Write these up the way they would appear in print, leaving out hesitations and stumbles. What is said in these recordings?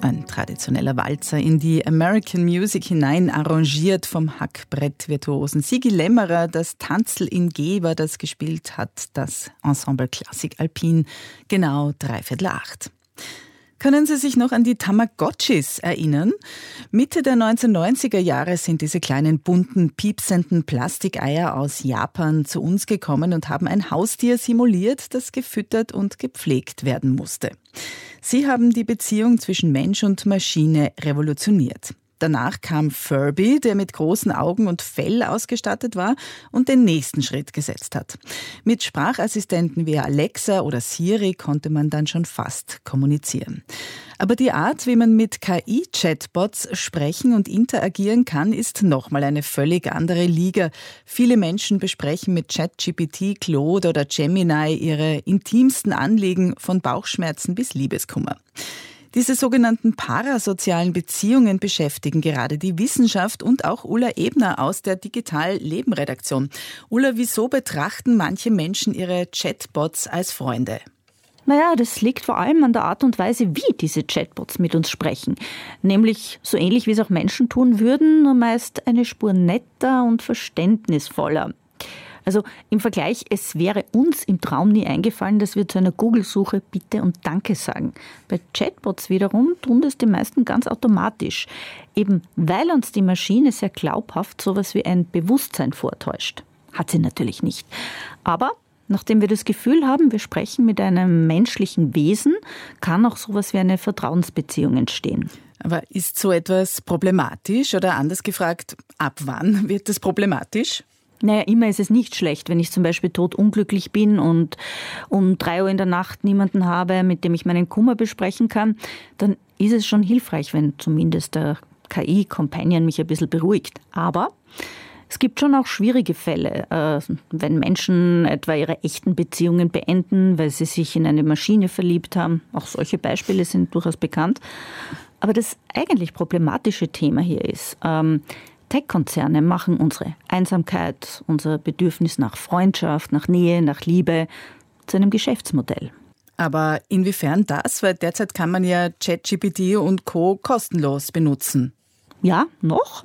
Ein traditioneller Walzer in die American Music hinein, arrangiert vom Hackbrett-Virtuosen Sigi Lämmerer. Das Tanzl in G, war das gespielt hat, das Ensemble Klassik Alpin, genau 7:45. Können Sie sich noch an die Tamagotchis erinnern? Mitte der 1990er Jahre sind diese kleinen bunten, piepsenden Plastikeier aus Japan zu uns gekommen und haben ein Haustier simuliert, das gefüttert und gepflegt werden musste. Sie haben die Beziehung zwischen Mensch und Maschine revolutioniert. Danach kam Furby, der mit großen Augen und Fell ausgestattet war und den nächsten Schritt gesetzt hat. Mit Sprachassistenten wie Alexa oder Siri konnte man dann schon fast kommunizieren. Aber die Art, wie man mit KI-Chatbots sprechen und interagieren kann, ist nochmal eine völlig andere Liga. Viele Menschen besprechen mit ChatGPT, Claude oder Gemini ihre intimsten Anliegen, von Bauchschmerzen bis Liebeskummer. Diese sogenannten parasozialen Beziehungen beschäftigen gerade die Wissenschaft und auch Ulla Ebner aus der Digital-Leben-Redaktion. Ulla, wieso betrachten manche Menschen ihre Chatbots als Freunde? Naja, das liegt vor allem an der Art und Weise, wie diese Chatbots mit uns sprechen. Nämlich so ähnlich, wie es auch Menschen tun würden, nur meist eine Spur netter und verständnisvoller. Also im Vergleich, es wäre uns im Traum nie eingefallen, dass wir zu einer Google-Suche Bitte und Danke sagen. Bei Chatbots wiederum tun das die meisten ganz automatisch. Eben weil uns die Maschine sehr glaubhaft sowas wie ein Bewusstsein vortäuscht. Hat sie natürlich nicht. Aber nachdem wir das Gefühl haben, wir sprechen mit einem menschlichen Wesen, kann auch sowas wie eine Vertrauensbeziehung entstehen. Aber ist so etwas problematisch oder anders gefragt, ab wann wird das problematisch? Naja, immer ist es nicht schlecht, wenn ich zum Beispiel totunglücklich bin und um 3 Uhr in der Nacht niemanden habe, mit dem ich meinen Kummer besprechen kann, dann ist es schon hilfreich, wenn zumindest der KI-Companion mich ein bisschen beruhigt. Aber es gibt schon auch schwierige Fälle, wenn Menschen etwa ihre echten Beziehungen beenden, weil sie sich in eine Maschine verliebt haben. Auch solche Beispiele sind durchaus bekannt. Aber das eigentlich problematische Thema hier ist, Tech-Konzerne machen unsere Einsamkeit, unser Bedürfnis nach Freundschaft, nach Nähe, nach Liebe zu einem Geschäftsmodell. Aber inwiefern das? Weil derzeit kann man ja ChatGPT und Co. kostenlos benutzen. Ja, noch.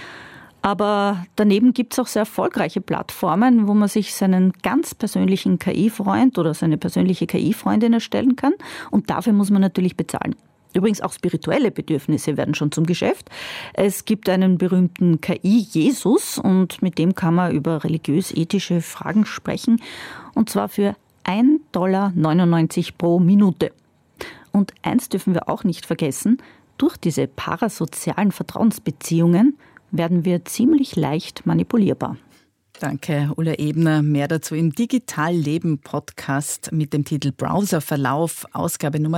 Aber daneben gibt es auch sehr erfolgreiche Plattformen, wo man sich seinen ganz persönlichen KI-Freund oder seine persönliche KI-Freundin erstellen kann. Und dafür muss man natürlich bezahlen. Übrigens auch spirituelle Bedürfnisse werden schon zum Geschäft. Es gibt einen berühmten KI-Jesus und mit dem kann man über religiös-ethische Fragen sprechen. Und zwar für $1,99 pro Minute. Und eins dürfen wir auch nicht vergessen, durch diese parasozialen Vertrauensbeziehungen werden wir ziemlich leicht manipulierbar. Danke, Ulla Ebner. Mehr dazu im Digital-Leben-Podcast mit dem Titel Browserverlauf, Ausgabe Nummer